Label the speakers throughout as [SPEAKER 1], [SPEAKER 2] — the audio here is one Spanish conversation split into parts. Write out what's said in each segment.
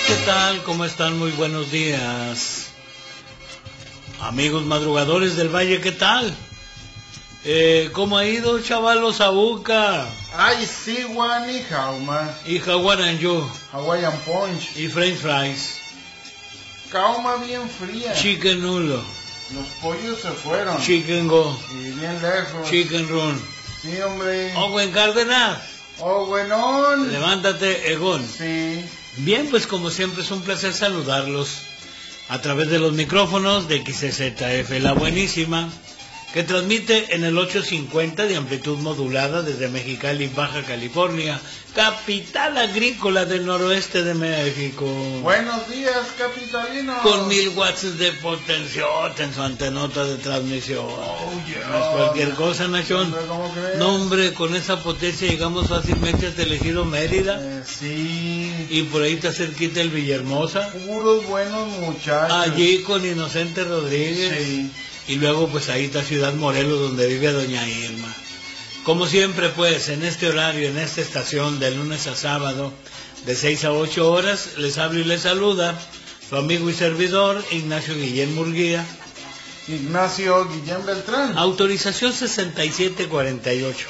[SPEAKER 1] ¿qué tal? ¿Cómo están? Muy buenos días. Amigos madrugadores del Valle, ¿qué tal? ¿Cómo ha ido, chavalos, Abuca?
[SPEAKER 2] Ay, sí, Juan y Jauma.
[SPEAKER 1] Y Hawaiian Yo.
[SPEAKER 2] Hawaiian Punch.
[SPEAKER 1] Y French fries.
[SPEAKER 2] Cauma bien fría.
[SPEAKER 1] Chicken nulo.
[SPEAKER 2] Los pollos se fueron.
[SPEAKER 1] Chicken go.
[SPEAKER 2] Y bien lejos.
[SPEAKER 1] Chicken run.
[SPEAKER 2] Sí, hombre.
[SPEAKER 1] Owen Cárdenas.
[SPEAKER 2] Oh, buenón.
[SPEAKER 1] Levántate, Egon.
[SPEAKER 2] Sí.
[SPEAKER 1] Bien, pues como siempre es un placer saludarlos a través de los micrófonos de XZF La Buenísima, que transmite en el 850 de amplitud modulada desde Mexicali, Baja California, capital agrícola del noroeste de México.
[SPEAKER 2] Buenos días, capitalino.
[SPEAKER 1] Con 1000 watts de potencia en su antenota de transmisión.
[SPEAKER 2] Oh, yeah.
[SPEAKER 1] No es cualquier cosa, Nachón.
[SPEAKER 2] ¿Cómo crees?
[SPEAKER 1] No, hombre, con esa potencia llegamos fácilmente hasta el ejido Mérida.
[SPEAKER 2] Sí.
[SPEAKER 1] Y por ahí está cerquita el Villahermosa.
[SPEAKER 2] Puros buenos muchachos.
[SPEAKER 1] Allí con Inocente Rodríguez.
[SPEAKER 2] Sí.
[SPEAKER 1] Y luego pues ahí está Ciudad Morelos, donde vive doña Irma. Como siempre pues en este horario, en esta estación, de lunes a sábado, de 6 a 8 horas, les habla y les saluda su amigo y servidor Ignacio Guillén Murguía.
[SPEAKER 2] Ignacio Guillén Beltrán.
[SPEAKER 1] Autorización 6748.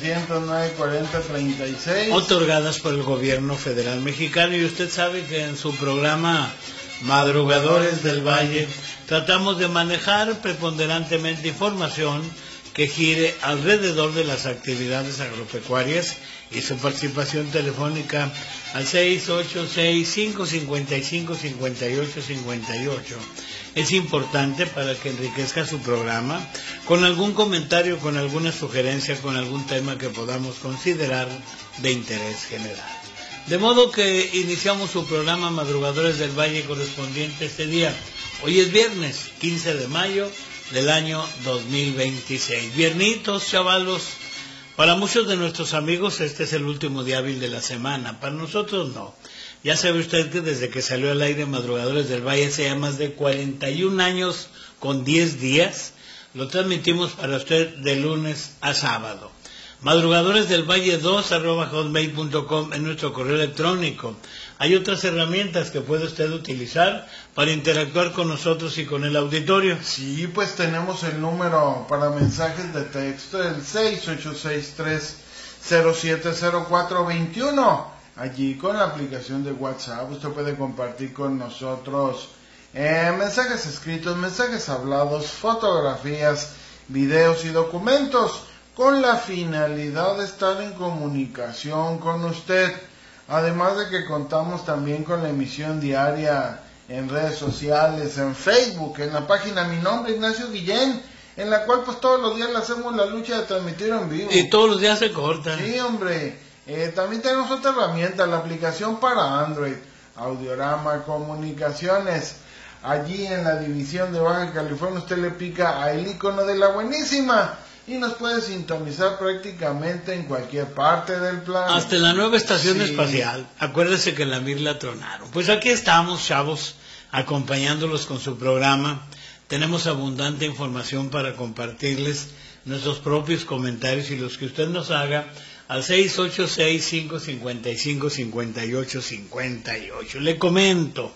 [SPEAKER 2] 309-4036.
[SPEAKER 1] Otorgadas por el gobierno federal mexicano, y usted sabe que en su programa Madrugadores del Valle tratamos de manejar preponderantemente información que gire alrededor de las actividades agropecuarias, y su participación telefónica al 686-555-5858 es importante para que enriquezca su programa con algún comentario, con alguna sugerencia, con algún tema que podamos considerar de interés general. De modo que iniciamos su programa Madrugadores del Valle correspondiente este día. Hoy es viernes 15 de mayo del año 2026. Viernitos, chavalos. Para muchos de nuestros amigos este es el último día hábil de la semana. Para nosotros no. Ya sabe usted que desde que salió al aire Madrugadores del Valle hace ya más de 41 años con 10 días, lo transmitimos para usted de lunes a sábado. Madrugadores del Valle 2@hotmail.com en nuestro correo electrónico. Hay otras herramientas que puede usted utilizar para interactuar con nosotros y con el auditorio.
[SPEAKER 2] Sí, pues tenemos el número para mensajes de texto, el 6863-070421. Allí con la aplicación de WhatsApp usted puede compartir con nosotros mensajes escritos, mensajes hablados, fotografías, videos y documentos, con la finalidad de estar en comunicación con usted. Además de que contamos también con la emisión diaria en redes sociales, en Facebook, en la página Mi Nombre Ignacio Guillén, en la cual pues todos los días le hacemos la lucha de transmitir en vivo.
[SPEAKER 1] Y todos los días se corta.
[SPEAKER 2] Sí, hombre. También tenemos otra herramienta, la aplicación para Android, Audiorama Comunicaciones. Allí en la división de Baja California usted le pica al icono de La Buenísima y nos puede sintonizar prácticamente en cualquier parte del planeta.
[SPEAKER 1] Hasta en la nueva estación espacial. Acuérdese que la Mir la tronaron. Pues aquí estamos, chavos, acompañándolos con su programa. Tenemos abundante información para compartirles, nuestros propios comentarios y los que usted nos haga al 686-555-5858. Le comento.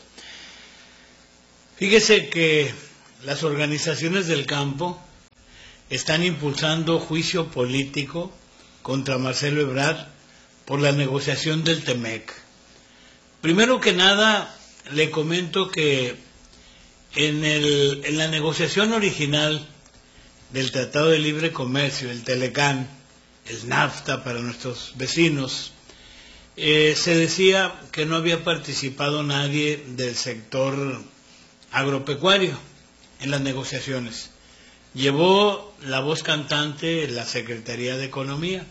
[SPEAKER 1] Fíjese que las organizaciones del campo están impulsando juicio político contra Marcelo Ebrard por la negociación del TEMEC. Primero que nada, le comento que en la negociación original del Tratado de Libre Comercio, el TELECAN, el NAFTA para nuestros vecinos, se decía que no había participado nadie del sector agropecuario en las negociaciones. Llevó la voz cantante la Secretaría de Economía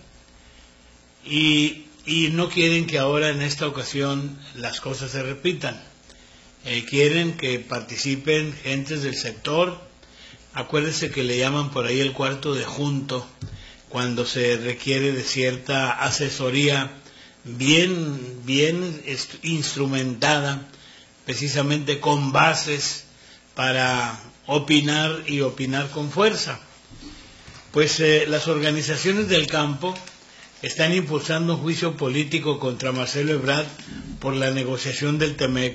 [SPEAKER 1] y no quieren que ahora en esta ocasión las cosas se repitan. Quieren que participen gentes del sector. Acuérdense que le llaman por ahí el cuarto de junto cuando se requiere de cierta asesoría bien instrumentada, precisamente con bases para opinar y opinar con fuerza. Pues las organizaciones del campo están impulsando un juicio político contra Marcelo Ebrard por la negociación del TEMEC.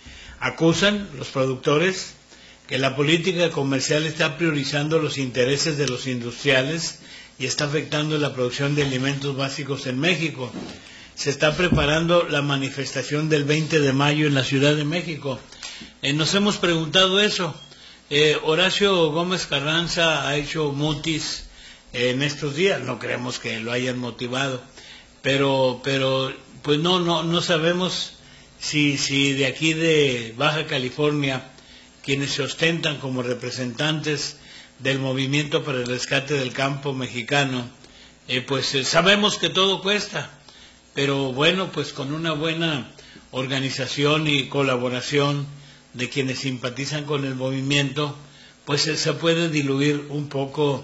[SPEAKER 1] Acusan los productores que la política comercial está priorizando los intereses de los industriales y está afectando la producción de alimentos básicos en México. Se está preparando la manifestación del 20 de mayo en la Ciudad de México. Nos hemos preguntado eso. Horacio Gómez Carranza ha hecho mutis en estos días, no creemos que lo hayan motivado, pero pues no sabemos si de aquí de Baja California, quienes se ostentan como representantes del movimiento para el rescate del campo mexicano, sabemos que todo cuesta, pero bueno, pues con una buena organización y colaboración de quienes simpatizan con el movimiento, pues se puede diluir un poco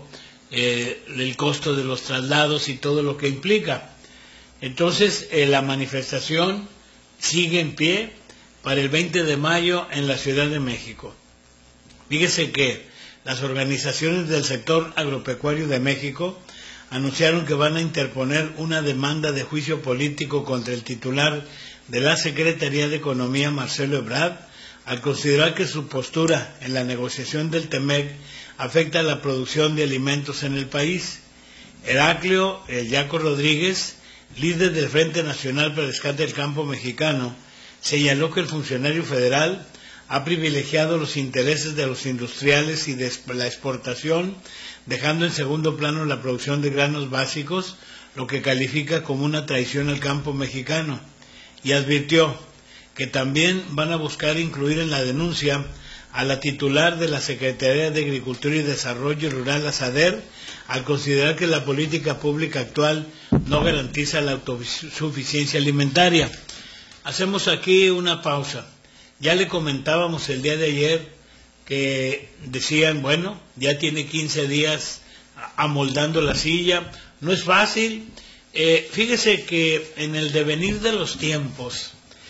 [SPEAKER 1] el costo de los traslados y todo lo que implica. Entonces, la manifestación sigue en pie para el 20 de mayo en la Ciudad de México. Fíjese que las organizaciones del sector agropecuario de México anunciaron que van a interponer una demanda de juicio político contra el titular de la Secretaría de Economía, Marcelo Ebrard, al considerar que su postura en la negociación del TEMEC afecta a la producción de alimentos en el país. Heraclio Yaco Rodríguez, líder del Frente Nacional para el Rescate del Campo Mexicano, señaló que el funcionario federal ha privilegiado los intereses de los industriales y de la exportación, dejando en segundo plano la producción de granos básicos, lo que califica como una traición al campo mexicano, y advirtió que también van a buscar incluir en la denuncia a la titular de la Secretaría de Agricultura y Desarrollo Rural, la SADER, al considerar que la política pública actual no garantiza la autosuficiencia alimentaria. Hacemos aquí una pausa. Ya le comentábamos el día de ayer que decían, bueno, ya tiene 15 días amoldando la silla, no es fácil. Fíjese que en el devenir de los tiempos,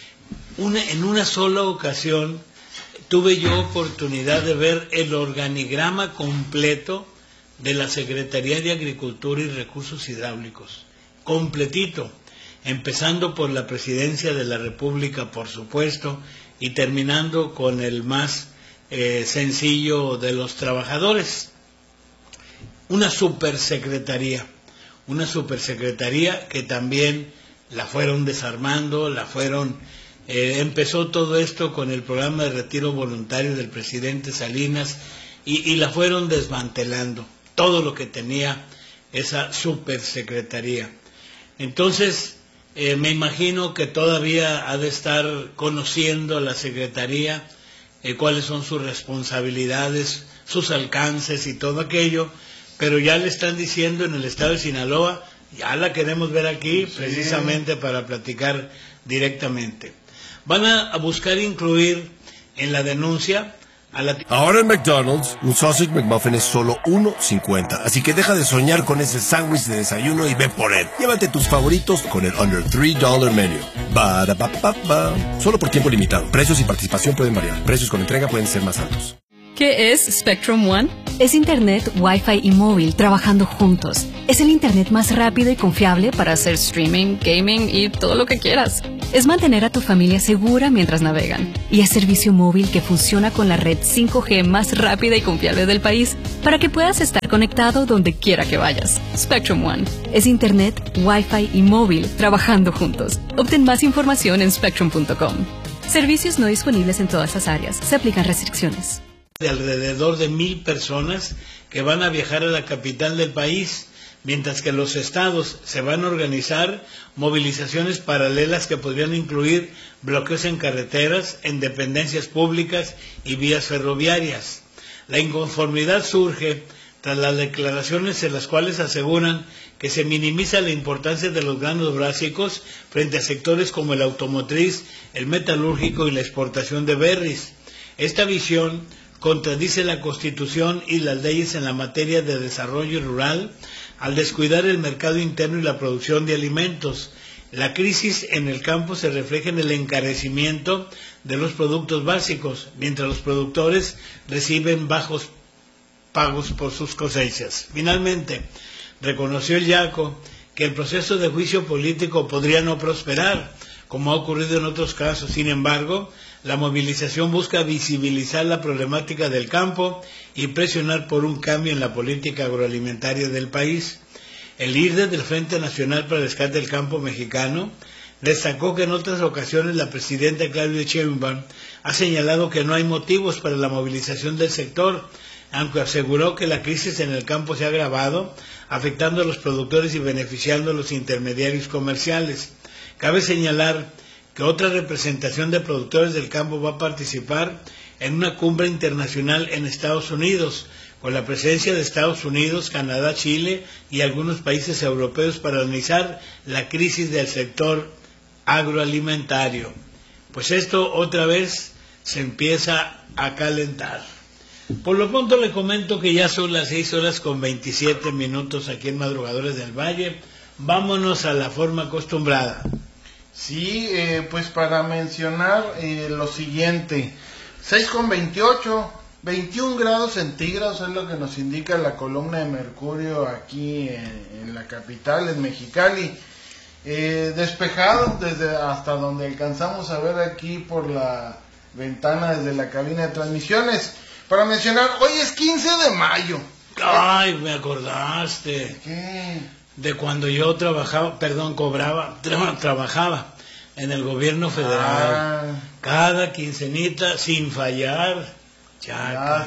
[SPEAKER 1] en una sola ocasión, tuve yo oportunidad de ver el organigrama completo de la Secretaría de Agricultura y Recursos Hidráulicos, completito, empezando por la Presidencia de la República, por supuesto, y terminando con el más sencillo de los trabajadores. Una supersecretaría que también la fueron desarmando, empezó todo esto con el programa de retiro voluntario del presidente Salinas y la fueron desmantelando, todo lo que tenía esa supersecretaría. Entonces, me imagino que todavía ha de estar conociendo la Secretaría cuáles son sus responsabilidades, sus alcances y todo aquello, pero ya le están diciendo en el estado de Sinaloa, ya la queremos ver aquí, sí, precisamente para platicar directamente. Van a buscar incluir en la denuncia a la...
[SPEAKER 3] Ahora en McDonald's, un Sausage McMuffin es solo $1.50. Así que deja de soñar con ese sándwich de desayuno y ve por él. Llévate tus favoritos con el Under $3 Menu. Ba-da-ba-ba-ba. Solo por tiempo limitado. Precios y participación pueden variar. Precios con entrega pueden ser más altos.
[SPEAKER 4] ¿Qué es Spectrum One?
[SPEAKER 5] Es Internet, Wi-Fi y móvil trabajando juntos. Es el Internet más rápido y confiable
[SPEAKER 4] para hacer streaming, gaming y todo lo que quieras. Es mantener a tu familia segura mientras navegan.
[SPEAKER 5] Y es servicio móvil que funciona con la red 5G más rápida y confiable del país
[SPEAKER 4] para que puedas estar conectado donde quiera que vayas. Spectrum One.
[SPEAKER 5] Es Internet, Wi-Fi y móvil trabajando juntos.
[SPEAKER 4] Obtén más información en spectrum.com.
[SPEAKER 5] Servicios no disponibles en todas las áreas. Se aplican restricciones.
[SPEAKER 1] De alrededor de 1,000 personas que van a viajar a la capital del país, mientras que los estados se van a organizar movilizaciones paralelas que podrían incluir bloqueos en carreteras, en dependencias públicas y vías ferroviarias. La inconformidad surge tras las declaraciones en las cuales aseguran que se minimiza la importancia de los granos básicos frente a sectores como el automotriz, el metalúrgico y la exportación de berries. Esta visión contradice la Constitución y las leyes en la materia de desarrollo rural al descuidar el mercado interno y la producción de alimentos. La crisis en el campo se refleja en el encarecimiento de los productos básicos, mientras los productores reciben bajos pagos por sus cosechas. Finalmente, reconoció el Yaco que el proceso de juicio político podría no prosperar, como ha ocurrido en otros casos. Sin embargo, la movilización busca visibilizar la problemática del campo y presionar por un cambio en la política agroalimentaria del país. El líder del Frente Nacional para el Rescate del Campo mexicano destacó que en otras ocasiones la presidenta Claudia Sheinbaum ha señalado que no hay motivos para la movilización del sector, aunque aseguró que la crisis en el campo se ha agravado, afectando a los productores y beneficiando a los intermediarios comerciales. Cabe señalar que otra representación de productores del campo va a participar en una cumbre internacional en Estados Unidos, con la presencia de Estados Unidos, Canadá, Chile y algunos países europeos para analizar la crisis del sector agroalimentario. Pues esto otra vez se empieza a calentar. Por lo pronto le comento que ya son las 6:27 aquí en Madrugadores del Valle. Vámonos a la forma acostumbrada.
[SPEAKER 2] Sí, pues para mencionar lo siguiente, 6:28, 21 grados centígrados es lo que nos indica la columna de mercurio aquí en la capital, en Mexicali. Despejado desde hasta donde alcanzamos a ver aquí por la ventana desde la cabina de transmisiones. Para mencionar, hoy es 15 de mayo.
[SPEAKER 1] Ay, me acordaste.
[SPEAKER 2] ¿Qué?
[SPEAKER 1] De cuando yo trabajaba en el gobierno federal. Cada quincenita sin fallar. Chaca.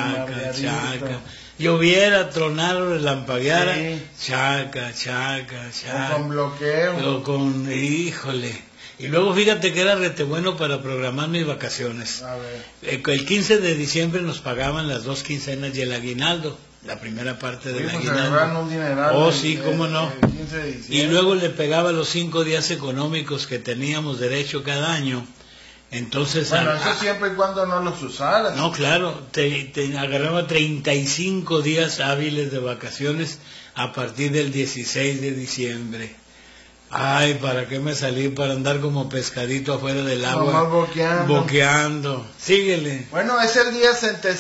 [SPEAKER 1] Lloviera, tronar o relampagueara. Sí. Chaca.
[SPEAKER 2] O con bloqueo.
[SPEAKER 1] Híjole. Y luego fíjate que era rete bueno para programar mis vacaciones.
[SPEAKER 2] A ver.
[SPEAKER 1] El 15 de diciembre nos pagaban las 2 quincenas y el aguinaldo, la primera parte del aguinaldo.
[SPEAKER 2] Un dineral,
[SPEAKER 1] sí, cómo no.
[SPEAKER 2] El 15 de diciembre.
[SPEAKER 1] Y luego le pegaba los 5 días económicos que teníamos derecho cada año. Entonces,
[SPEAKER 2] bueno, eso siempre y cuando no los usaras.
[SPEAKER 1] No, claro, te agarraba 35 días hábiles de vacaciones a partir del 16 de diciembre. Ay, ¿para qué me salí? Para andar como pescadito afuera del agua. Boqueando. Síguele.
[SPEAKER 2] Bueno, es el día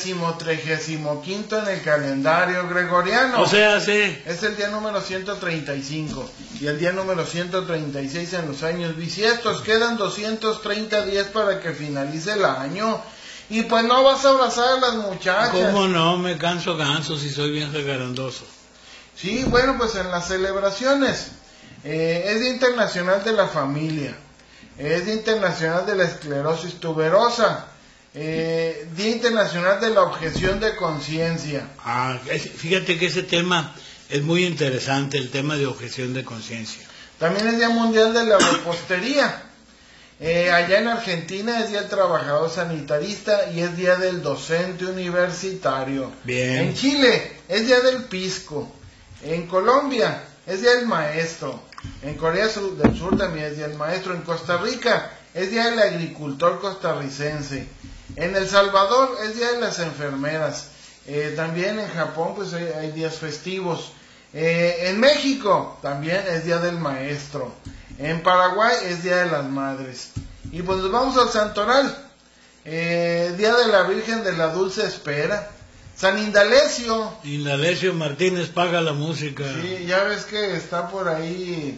[SPEAKER 2] 135 en el calendario gregoriano.
[SPEAKER 1] O sea, sí.
[SPEAKER 2] Es el día número 135 y el día número 136 en los años bisiestos. Quedan 230 días para que finalice el año. Y pues no vas a abrazar a las muchachas.
[SPEAKER 1] ¿Cómo no? Me canso si soy bien regarandoso.
[SPEAKER 2] Sí, bueno, pues en las celebraciones. Es Día Internacional de la Familia, es Día Internacional de la Esclerosis Tuberosa, Día Internacional de la Objeción de Conciencia.
[SPEAKER 1] Fíjate que ese tema es muy interesante, el tema de objeción de conciencia.
[SPEAKER 2] También es Día Mundial de la Repostería. Allá en Argentina es Día del Trabajador Sanitarista y es Día del Docente Universitario.
[SPEAKER 1] Bien.
[SPEAKER 2] En Chile es Día del Pisco. En Colombia es Día del Maestro. En Corea del Sur también es Día del Maestro. En Costa Rica es Día del Agricultor Costarricense. En El Salvador es Día de las Enfermeras. También en Japón pues hay días festivos. En México también es Día del Maestro. En Paraguay es Día de las Madres. Y pues nos vamos al Santoral. Día de la Virgen de la Dulce Espera. San Indalecio.
[SPEAKER 1] Indalecio Martínez paga la música.
[SPEAKER 2] Sí, ya ves que está por ahí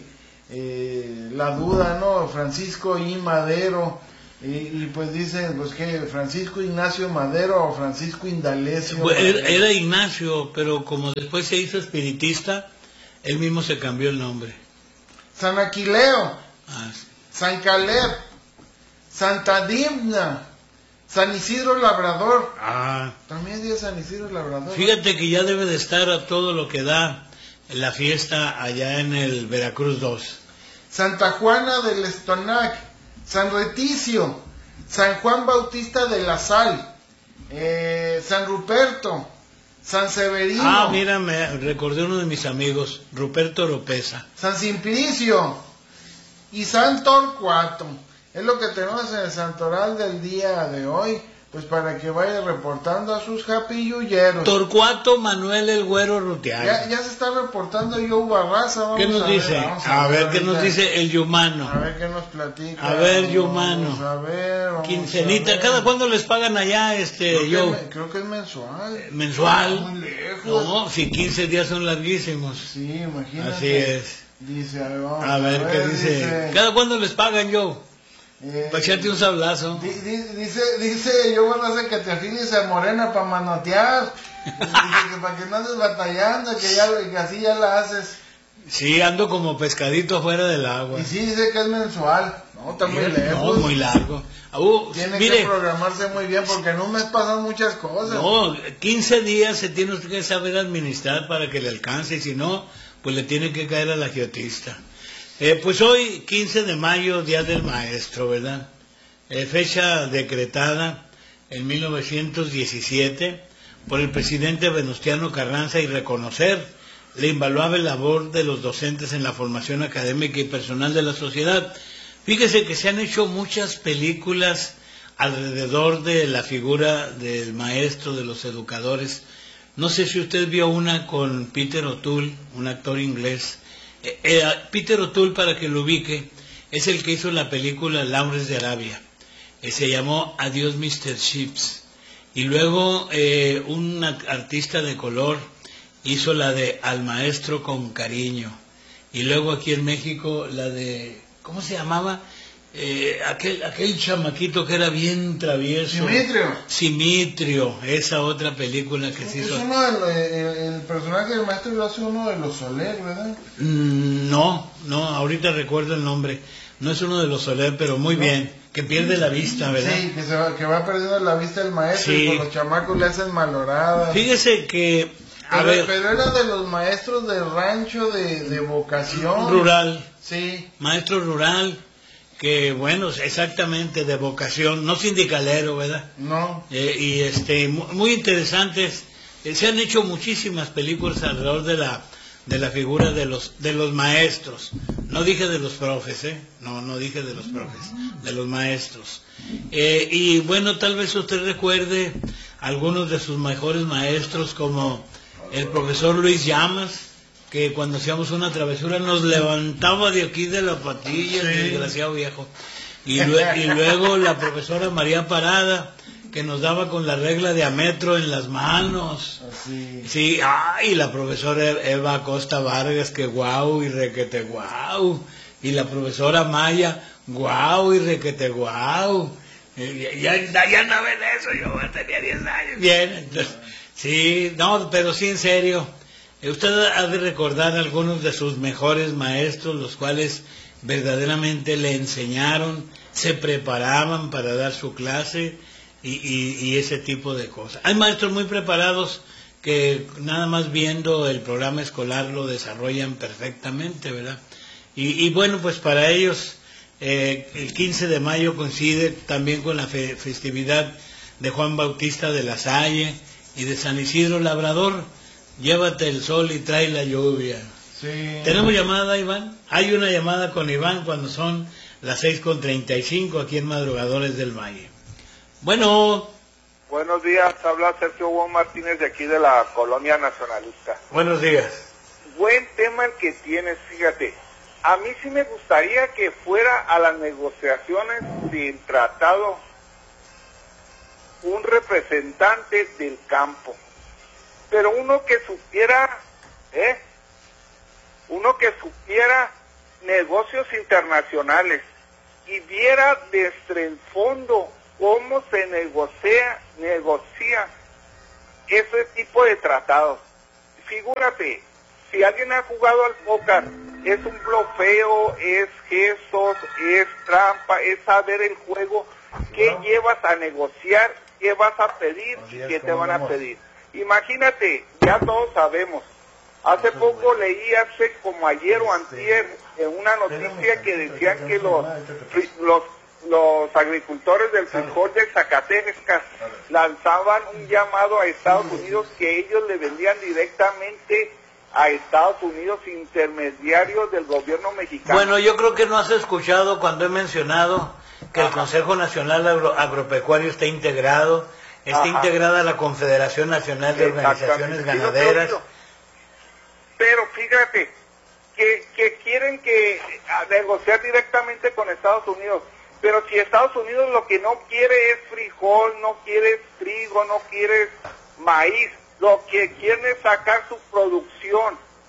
[SPEAKER 2] la duda, ¿no? Francisco I. Madero. Y pues dicen, pues que Francisco Ignacio Madero o Francisco Indalecio.
[SPEAKER 1] Pues, era Ignacio, pero como después se hizo espiritista, él mismo se cambió el nombre.
[SPEAKER 2] San Aquileo.
[SPEAKER 1] Sí.
[SPEAKER 2] San Caleb. Santa Dimna. San Isidro Labrador. También día San Isidro Labrador.
[SPEAKER 1] Fíjate que ya debe de estar a todo lo que da la fiesta allá en el Veracruz 2.
[SPEAKER 2] Santa Juana del Estonac. San Reticio. San Juan Bautista de la Sal. San Ruperto. San Severino.
[SPEAKER 1] Mira, me recordé uno de mis amigos, Ruperto Oropesa.
[SPEAKER 2] San Simplicio. Y San Torcuato. Es lo que tenemos en el santoral del día de hoy, pues para que vaya reportando a sus japilluyeros.
[SPEAKER 1] Torcuato Manuel el Güero Rutiaga.
[SPEAKER 2] Ya se está reportando Joe Barraza.
[SPEAKER 1] ¿Qué nos dice? A ver qué nos dice el Yumano.
[SPEAKER 2] A ver qué nos platica.
[SPEAKER 1] A ver, Yumano.
[SPEAKER 2] Vamos
[SPEAKER 1] quincenita. ¿Cada cuándo les pagan allá, Joe?
[SPEAKER 2] Creo que es mensual.
[SPEAKER 1] ¿Mensual?
[SPEAKER 2] Muy lejos.
[SPEAKER 1] No, si 15 días son larguísimos.
[SPEAKER 2] Sí, imagínate.
[SPEAKER 1] Así es.
[SPEAKER 2] Dice, vamos
[SPEAKER 1] a ver, ¿qué dice? ¿Cada cuándo les pagan, yo? Para echarte un sablazo.
[SPEAKER 2] Dice, yo bueno, hace que te afilies a Morena para manotear. Dice que para que no andes batallando, que así ya la haces.
[SPEAKER 1] Sí, ando como pescadito fuera del agua.
[SPEAKER 2] Y sí, dice que es mensual. No, está muy lejos.
[SPEAKER 1] No, muy largo.
[SPEAKER 2] Tiene que programarse muy bien porque en un mes pasan muchas cosas.
[SPEAKER 1] No, 15 días se tiene usted que saber administrar para que le alcance, y si no, pues le tiene que caer al agiotista. Pues hoy, 15 de mayo, Día del Maestro, ¿verdad? Fecha decretada en 1917 por el presidente Venustiano Carranza, y reconocer la invaluable labor de los docentes en la formación académica y personal de la sociedad. Fíjese que se han hecho muchas películas alrededor de la figura del maestro, de los educadores. No sé si usted vio una con Peter O'Toole, un actor inglés. Peter O'Toole, para que lo ubique, es el que hizo la película Lawrence de Arabia. Se llamó Adiós Mr. Chips. Y luego un artista de color hizo la de Al Maestro con Cariño. Y luego aquí en México la de, ¿cómo se llamaba? Aquel chamaquito que era bien travieso. Simitrio, esa otra película que se hizo.
[SPEAKER 2] Es uno el personaje del maestro lo hace uno de los Soler, ¿verdad?
[SPEAKER 1] No, ahorita recuerdo el nombre. No es uno de los Soler, pero muy bien. Que pierde la vista, ¿verdad?
[SPEAKER 2] Sí, que va perdiendo la vista el maestro, sí. Y por los chamacos le hacen maloradas.
[SPEAKER 1] Fíjese que...
[SPEAKER 2] Pero era de los maestros de rancho de vocación.
[SPEAKER 1] Rural.
[SPEAKER 2] Sí.
[SPEAKER 1] Maestro rural, que bueno, exactamente, de vocación, no sindicalero, ¿verdad?
[SPEAKER 2] No.
[SPEAKER 1] Y muy interesantes. Se han hecho muchísimas películas alrededor de la figura de los maestros. No dije de los profes, no dije de los profes, de los maestros. Y bueno, tal vez usted recuerde algunos de sus mejores maestros, como el profesor Luis Llamas, que cuando hacíamos una travesura nos levantaba de aquí de la patilla, sí. El desgraciado viejo. Y luego la profesora María Parada, que nos daba con la regla de a metro en las manos.
[SPEAKER 2] Así.
[SPEAKER 1] Sí, y la profesora Eva Acosta Vargas, que guau y requete guau. Y la profesora Maya, guau y requete guau. Ya andaba en eso, yo tenía 10 años. Bien, entonces, sí, no, pero sí, en serio. Usted ha de recordar algunos de sus mejores maestros, los cuales verdaderamente le enseñaron, se preparaban para dar su clase y ese tipo de cosas. Hay maestros muy preparados que nada más viendo el programa escolar lo desarrollan perfectamente, ¿verdad? Y bueno, pues para ellos el 15 de mayo coincide también con la festividad de Juan Bautista de la Salle y de San Isidro Labrador. Llévate el sol y trae la lluvia.
[SPEAKER 2] Sí.
[SPEAKER 1] ¿Tenemos llamada, Iván? Hay una llamada con Iván cuando son las 6:35 aquí en Madrugadores del Valle. Bueno.
[SPEAKER 6] Buenos días, habla Sergio Hugo Martínez de aquí de la Colonia Nacionalista.
[SPEAKER 1] Buenos días.
[SPEAKER 6] Buen tema el que tienes, fíjate. A mí sí me gustaría que fuera a las negociaciones del tratado un representante del campo. Pero uno que supiera negocios internacionales y viera desde el fondo cómo se negocia ese tipo de tratados. Figúrate, si alguien ha jugado al póker, es un blofeo, es gestos, es trampa, es saber el juego, qué llevas a negociar, qué vas a pedir y qué te van a pedir. Imagínate, ya todos sabemos. Hace poco leí, hace como ayer o antier, en una noticia que decían que los agricultores del frijol de Zacatecas lanzaban un llamado a Estados Unidos que ellos le vendían directamente a Estados Unidos, intermediarios del gobierno mexicano.
[SPEAKER 1] Bueno, yo creo que no has escuchado cuando he mencionado que el Consejo Nacional Agropecuario está integrada la Confederación Nacional de Organizaciones Ganaderas.
[SPEAKER 6] Pero fíjate, que quieren negociar directamente con Estados Unidos. Pero si Estados Unidos lo que no quiere es frijol, no quiere trigo, no quiere maíz, lo que quieren es sacar su producción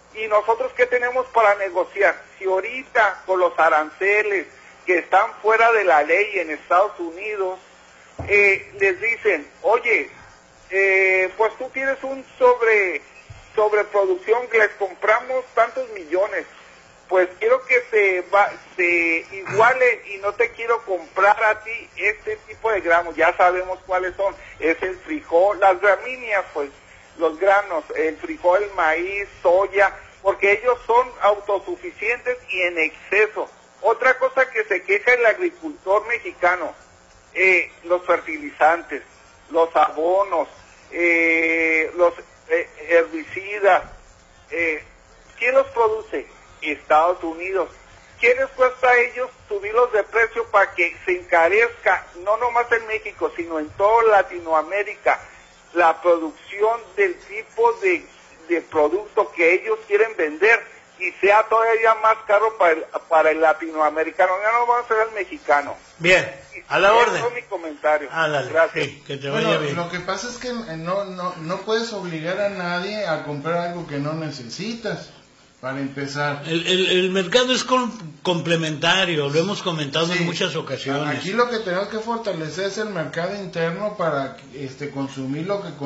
[SPEAKER 6] ¿Y nosotros qué tenemos para negociar? Si ahorita con los aranceles que están fuera de la ley en Estados Unidos, les dicen, oye, pues tú tienes un sobreproducción, que les compramos tantos millones, pues quiero que se iguale y no te quiero comprar a ti este tipo de gramos, ya sabemos cuáles son, es el frijol, las gramíneas, pues los granos, el frijol, el maíz, soya, porque ellos son autosuficientes y en exceso. Otra cosa que se queja el agricultor mexicano, los fertilizantes, los abonos, los herbicidas, ¿quién los produce? Estados Unidos. ¿Qué les cuesta a ellos subirlos de precio para que se encarezca, no nomás en México, sino en toda Latinoamérica, la producción del tipo de producto que ellos quieren vender y sea todavía más caro para el latinoamericano? Ya no vamos a ser el mexicano.
[SPEAKER 1] Bien, a la orden.
[SPEAKER 6] Ese es mi comentario.
[SPEAKER 1] Gracias. Sí, que te vaya bien.
[SPEAKER 2] Lo que pasa es que no puedes obligar a nadie a comprar algo que no necesitas. Para empezar,
[SPEAKER 1] el mercado es complementario, lo hemos comentado en muchas ocasiones.
[SPEAKER 2] Aquí lo que tenemos que fortalecer es el mercado interno para consumir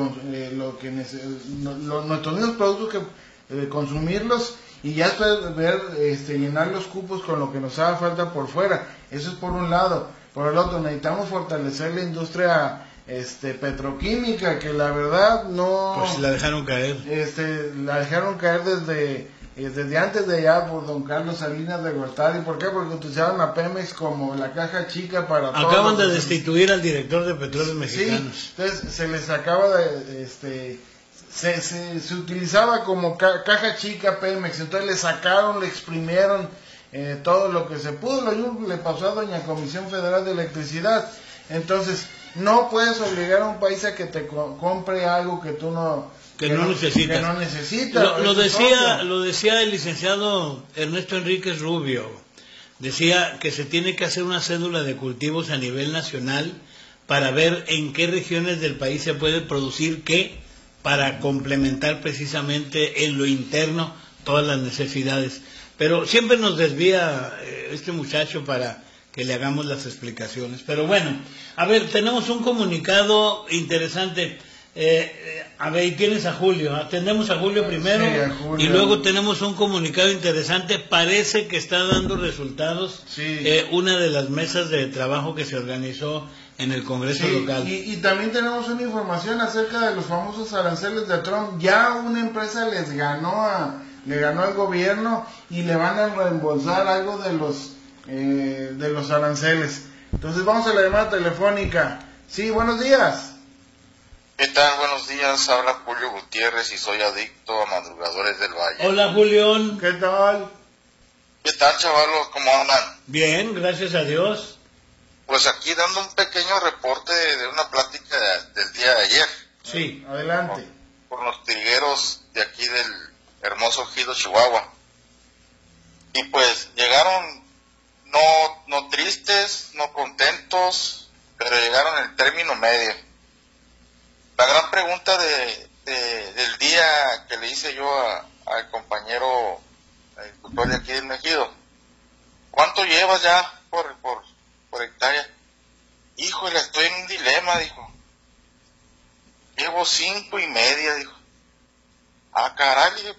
[SPEAKER 2] nuestros mismos productos, consumirlos y ya después ver llenar los cupos con lo que nos haga falta por fuera. Eso es por un lado. Por el otro, necesitamos fortalecer la industria petroquímica, que la verdad no,
[SPEAKER 1] pues la dejaron caer.
[SPEAKER 2] La dejaron caer desde antes de allá por don Carlos Salinas de Gortari. ¿Por qué? Porque utilizaban a Pemex como la caja chica para todo.
[SPEAKER 1] Acaban de destituir al director de Petróleos Mexicanos.
[SPEAKER 2] Sí, entonces se les acaba de... se utilizaba como caja chica Pemex, entonces le sacaron, le exprimieron todo lo que se pudo. Lo mismo le pasó a doña Comisión Federal de Electricidad. Entonces, no puedes obligar a un país a que te compre algo que tú no necesitas. Que no necesita.
[SPEAKER 1] Lo decía el licenciado Ernesto Enríquez Rubio. Decía que se tiene que hacer una cédula de cultivos a nivel nacional para ver en qué regiones del país se puede producir qué, para complementar precisamente en lo interno todas las necesidades. Pero siempre nos desvía este muchacho para que le hagamos las explicaciones. Pero bueno, a ver, tenemos un comunicado interesante. A ver, y tienes a Julio. Atendemos a Julio primero, sí, a Julio. Y luego tenemos un comunicado interesante. Parece que está dando resultados. Sí. Una de las mesas de trabajo que se organizó en el Congreso local.
[SPEAKER 2] Y también tenemos una información acerca de los famosos aranceles de Trump. Ya una empresa le ganó al gobierno y le van a reembolsar algo de los aranceles. Entonces vamos a la llamada telefónica. Sí, buenos días.
[SPEAKER 7] ¿Qué tal? Buenos días, habla Julio Gutiérrez y soy adicto a Madrugadores del Valle.
[SPEAKER 1] Hola, Julián.
[SPEAKER 2] ¿Qué tal?
[SPEAKER 7] ¿Qué tal, chavalos? ¿Cómo andan?
[SPEAKER 1] Bien, gracias a Dios.
[SPEAKER 7] Pues aquí dando un pequeño reporte de una plática del día de ayer.
[SPEAKER 1] Sí,
[SPEAKER 2] adelante.
[SPEAKER 7] Por los trigueros de aquí del hermoso Ejido, Chihuahua. Y pues llegaron no tristes, no contentos, pero llegaron en el término medio. La gran pregunta del día que le hice yo al compañero agricultor de aquí del Ejido: ¿cuánto llevas ya por hectárea? Híjole, estoy en un dilema, dijo. Llevo 5.5, dijo. Ah, caray,